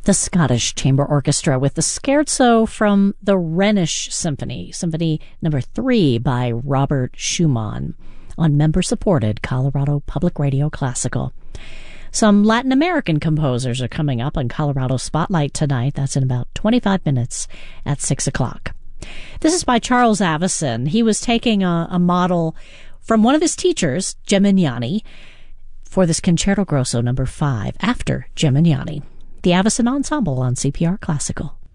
The Scottish Chamber Orchestra with the Scherzo from the Rhenish Symphony, Symphony Number 3 by Robert Schumann, on member-supported Colorado Public Radio Classical. Some Latin American composers are coming up on Colorado Spotlight tonight. That's in about 25 minutes at 6 o'clock. This is by Charles Avison. He was taking a model from one of his teachers, Gemignani, for this Concerto Grosso Number 5 after Gemignani. The Avison Ensemble on CPR Classical.